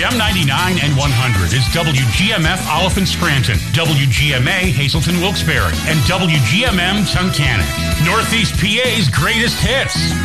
FM 99 and 100 is WGMF Oliphant Scranton, WGMA Hazleton Wilkes-Barre, and WGMM Tunkhannock. Northeast PA's greatest hits.